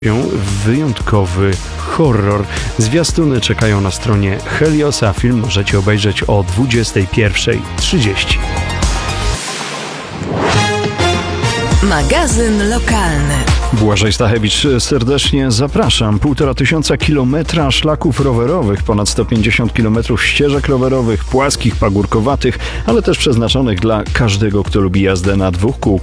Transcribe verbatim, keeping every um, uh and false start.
Wyjątkowy horror. Zwiastuny czekają na stronie Helios, a film możecie obejrzeć o dwudziestej pierwszej trzydzieści. Magazyn lokalny. Błażej Stachewicz, serdecznie zapraszam. Półtora tysiąca kilometra szlaków rowerowych, ponad sto pięćdziesiąt kilometrów ścieżek rowerowych, płaskich, pagórkowatych, ale też przeznaczonych dla każdego, kto lubi jazdę na dwóch kółkach.